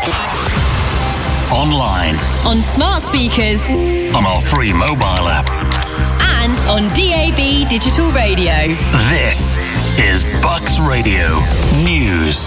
Online. On smart speakers. On our free mobile app. And on DAB Digital Radio. This is Bucks Radio News.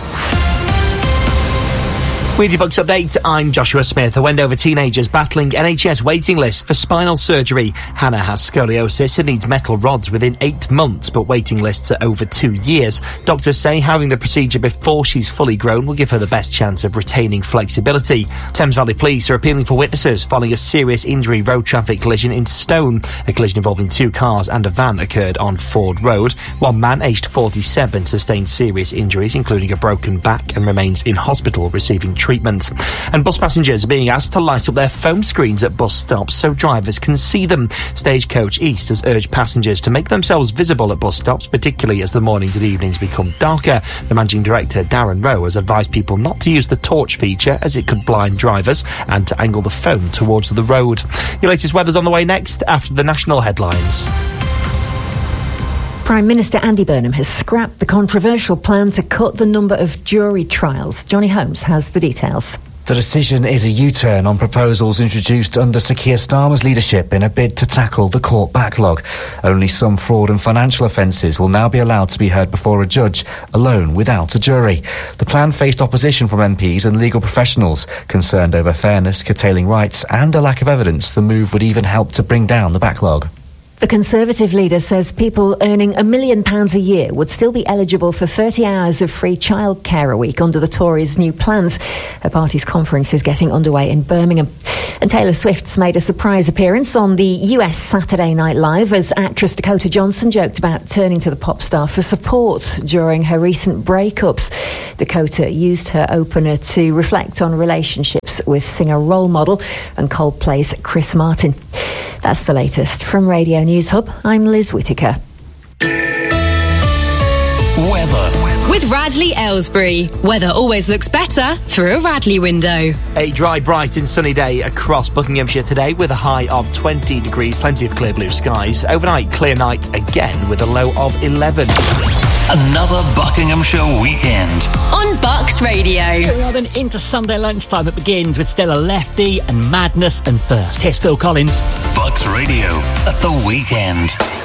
With your Bucks update, I'm Joshua Smith. A Wendover teenager's battling NHS waiting list for spinal surgery. Hannah has scoliosis and needs metal rods within 8 months, but waiting lists are over 2 years. Doctors say having the procedure before she's fully grown will give her the best chance of retaining flexibility. Thames Valley Police are appealing for witnesses following a serious injury road traffic collision in Stone. A collision involving 2 cars and a van occurred on Ford Road. One man aged 47 sustained serious injuries, including a broken back, and remains in hospital receiving treatment. And bus passengers are being asked to light up their phone screens at bus stops so drivers can see them. Stagecoach East has urged passengers to make themselves visible at bus stops, particularly as the mornings and evenings become darker. The managing director, Darren Rowe, has advised people not to use the torch feature as it could blind drivers, and to angle the phone towards the road. Your latest weather's on the way next after the national headlines. Prime Minister Andy Burnham has scrapped the controversial plan to cut the number of jury trials. Johnny Holmes has the details. The decision is a U-turn on proposals introduced under Sir Keir Starmer's leadership in a bid to tackle the court backlog. Only some fraud and financial offences will now be allowed to be heard before a judge, alone without a jury. The plan faced opposition from MPs and legal professionals, concerned over fairness, curtailing rights and a lack of evidence the move would even help to bring down the backlog. The Conservative leader says people earning £1 million a year would still be eligible for 30 hours of free childcare a week under the Tories' new plans. Her party's conference is getting underway in Birmingham. And Taylor Swift's made a surprise appearance on the US Saturday Night Live as actress Dakota Johnson joked about turning to the pop star for support during her recent breakups. Dakota used her opener to reflect on relationships with singer role model and Coldplay's Chris Martin. That's the latest from Radio News Hub. I'm Liz Whittaker. Weather. With Radley Aylesbury. Weather always looks better through a Radley window. A dry, bright and sunny day across Buckinghamshire today with a high of 20 degrees, plenty of clear blue skies. Overnight, clear night again with a low of 11. Another Buckinghamshire weekend. On Bucks Radio. Here we are then into Sunday lunchtime. It begins with Stella Lefty and Madness and Thirst. Here's Phil Collins. Bucks Radio at the weekend.